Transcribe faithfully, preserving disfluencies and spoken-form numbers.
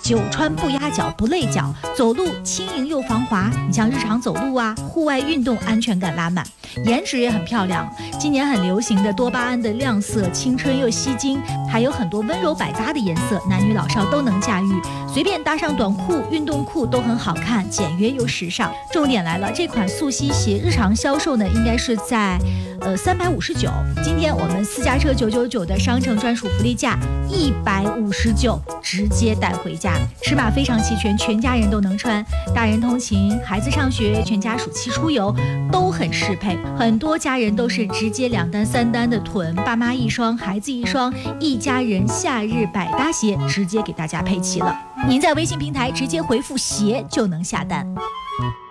久穿不压脚不累脚，走路轻盈又防滑。你像日常走路啊，户外运动安全感拉满，颜值也很漂亮。今年很流行的多巴胺的亮色，青春又吸睛，还有很多温柔百搭的颜色，男女老少都能驾驭。随便搭上短裤、运动裤都很好看，简约又时尚。重点来了，这款速吸鞋日常销售呢，应该是在呃三百五十九。今天我们私家车九九九的商城专属福利价一百五十九，直接带回家。尺码非常齐全，全家人都能穿，大人通勤、孩子上学、全家暑期出游都很适配。很多家人都是直接两单三单的囤，爸妈一双，孩子一双，一家人夏日百搭鞋直接给大家配齐了。您在微信平台直接回复鞋就能下单。